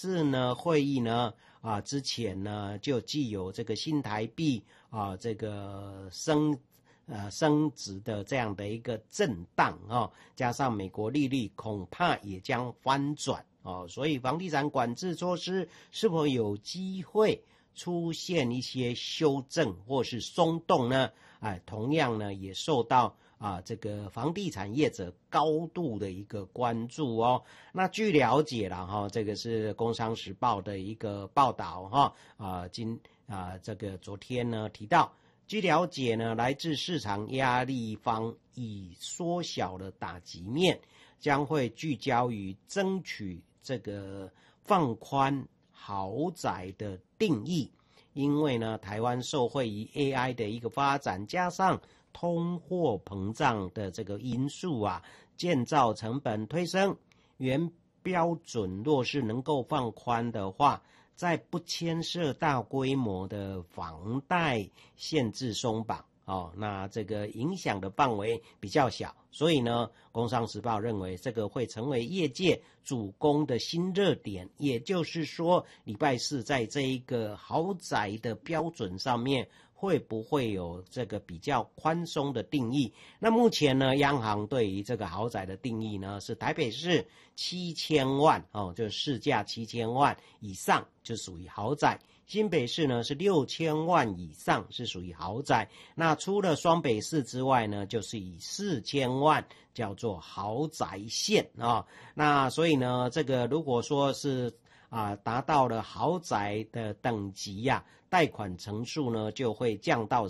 次呢会议呢之前呢就既有这个新台币这个升值的这样的一个震荡加上美国利率恐怕也将翻转所以房地产管制措施是否有机会出现一些修正或是松动呢？同样呢也受到这个房地产业者高度的一个关注那据了解了这个是工商时报的一个报道这个昨天呢提到，据了解呢，来自市场压力方已缩小了打击面，将会聚焦于争取这个放宽豪宅的定义。因为呢，台湾受惠于 AI 的一个发展，加上通货膨胀的这个因素建造成本推升，原标准若是能够放宽的话，在不牵涉大规模的房贷限制松绑那这个影响的范围比较小，所以呢，工商时报认为这个会成为业界主攻的新热点，也就是说，礼拜四在这一个豪宅的标准上面，会不会有这个比较宽松的定义？那目前呢，央行对于这个豪宅的定义呢，是台北市7000万就市价7000万以上就属于豪宅。新北市呢是6000万以上是属于豪宅，那除了双北市之外呢，就是以4000万叫做豪宅县那所以呢，这个如果说是达到了豪宅的等级贷款成数呢就会降到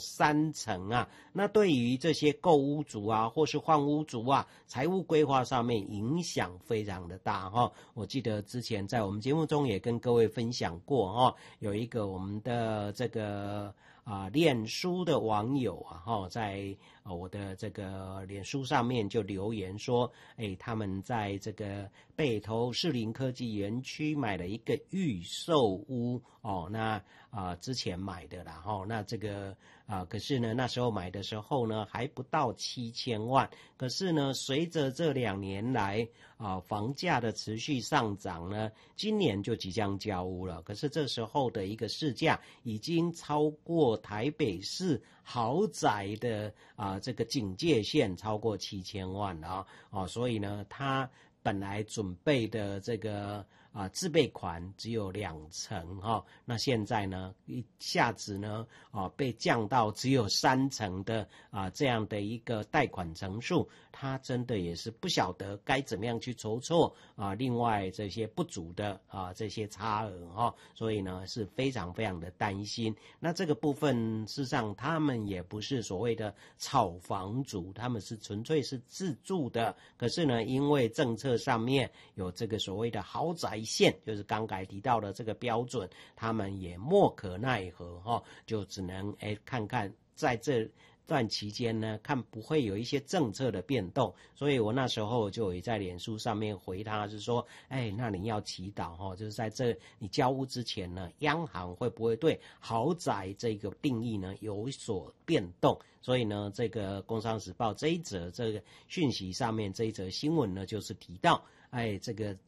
30%那对于这些购屋族或是换屋族财务规划上面影响非常的大我记得之前在我们节目中也跟各位分享过有一个我们的这个脸书的网友在我的这个脸书上面就留言说他们在这个北投士林科技园区买了一个预售屋那之前买的啦那这个可是呢那时候买的时候呢还不到7000万，可是呢随着这2年来房价的持续上涨呢，今年就即将交屋了，可是这时候的一个市价已经超过台北市豪宅的这个警戒线，超过7000万了所以呢他本来准备的这个自备款只有2成那现在呢一下子呢被降到只有3成的这样的一个贷款成数，他真的也是不晓得该怎么样去筹措另外这些不足的这些差额所以呢是非常非常的担心。那这个部分事实上他们也不是所谓的炒房族，他们是纯粹是自住的，可是呢因为政策上面有这个所谓的豪宅线，就是刚才提到的这个标准，他们也莫可奈何就只能看看在这段期间呢，看不会有一些政策的变动，所以我那时候就有在脸书上面回他，是说那你要祈祷就是在这你交屋之前呢，央行会不会对豪宅这个定义呢有所变动。所以呢这个工商时报这一则这个讯息上面，这一则新闻呢就是提到这个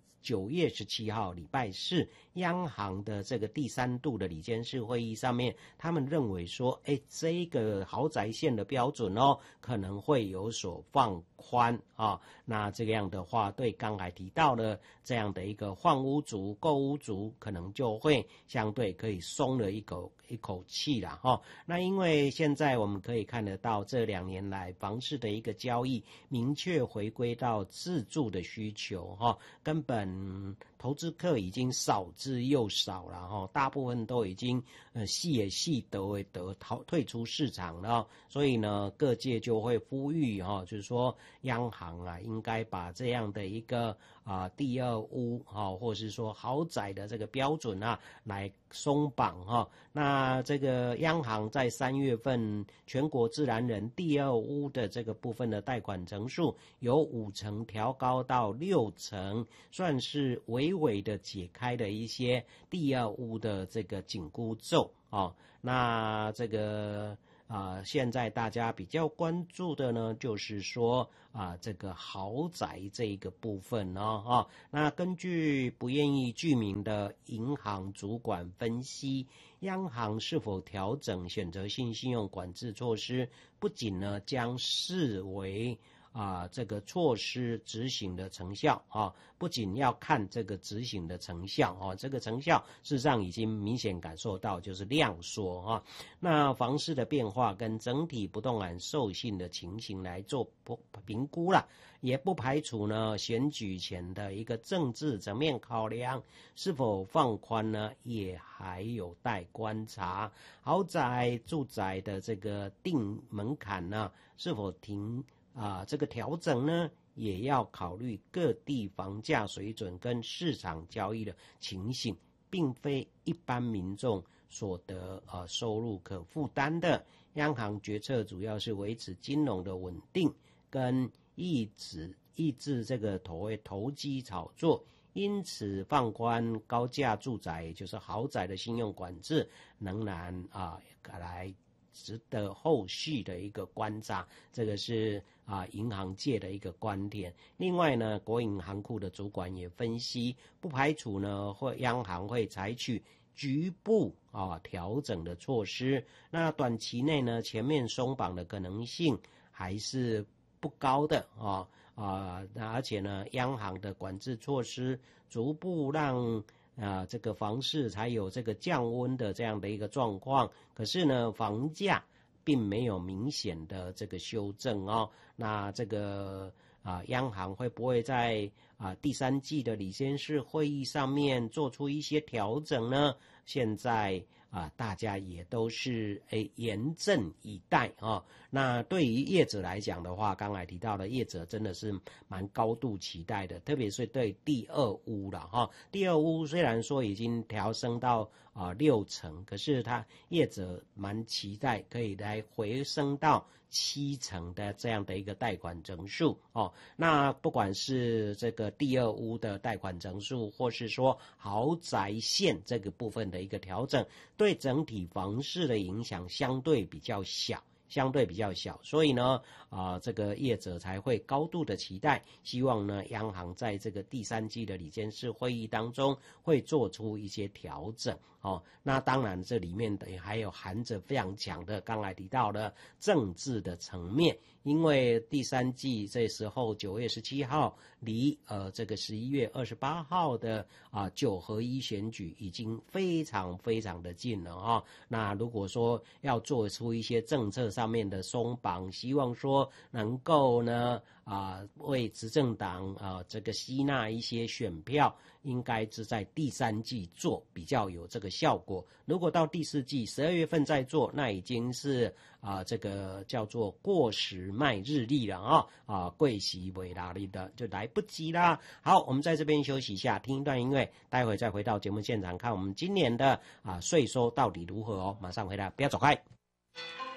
9月17号礼拜四，央行的这个第3度的理监事会议上面，他们认为说这个豪宅线的标准可能会有所放宽那这样的话，对刚才提到的这样的一个换屋族购屋族可能就会相对可以松了一口气啦那因为现在我们可以看得到这2年来房市的一个交易明确回归到自住的需求根本投资客已经少之又少了大部分都已经戏也戏得退出市场了所以呢各界就会呼吁就是说央行应该把这样的一个第二屋或是说豪宅的这个标准来松绑那这个央行在3月份全国自然人第二屋的这个部分的贷款成数由5成调高到6成，算是微微的解开了一些第二屋的这个紧箍咒那这个现在大家比较关注的呢，就是说这个豪宅这一个部分哦，那根据不愿意具名的银行主管分析，央行是否调整选择性信用管制措施，不仅呢将视为这个措施执行的成效不仅要看这个执行的成效这个成效事实上已经明显感受到，就是量缩那房市的变化跟整体不动产授信的情形来做评估啦，也不排除呢选举前的一个政治层面考量是否放宽呢，也还有待观察。豪宅住宅的这个定门槛呢是否这个调整呢，也要考虑各地房价水准跟市场交易的情形，并非一般民众所得收入可负担的。央行决策主要是维持金融的稳定，跟抑制这个投机炒作，因此放宽高价住宅，也就是豪宅的信用管制，仍然来值得后续的一个观察，这个是银行界的一个观点。另外呢，国营行库的主管也分析，不排除呢央行会采取局部调整的措施。那短期内呢，全面松绑的可能性还是不高的而且呢，央行的管制措施逐步让这个房市才有这个降温的这样的一个状况，可是呢，房价并没有明显的这个修正那这个央行会不会在第三季的理监事会议上面做出一些调整呢？现在大家也都是严阵以待那对于业者来讲的话，刚才提到的业者真的是蛮高度期待的，特别是对第二屋了第二屋虽然说已经调升到60%，可是他业者蛮期待可以来回升到70%的这样的一个贷款成数那不管是这个第二屋的贷款成数，或是说豪宅线这个部分的一个调整，对整体房市的影响相对比较小，所以呢这个业者才会高度的期待，希望呢央行在这个第三季的理监事会议当中会做出一些调整那当然这里面还有含着非常强的刚才提到的政治的层面，因为第三季这时候9月17号离这个11月28号的9合1选举已经非常非常的近了那如果说要做出一些政策上面的松绑，希望说能够呢为执政党这个吸纳一些选票，应该是在第三季做比较有这个效果。如果到第四季12月份再做，那已经是这个叫做过时卖日历了贵席为哪里的就来不及啦。好，我们在这边休息一下，听一段音乐，待会再回到节目现场，看我们今年的税收到底如何马上回来，不要走开。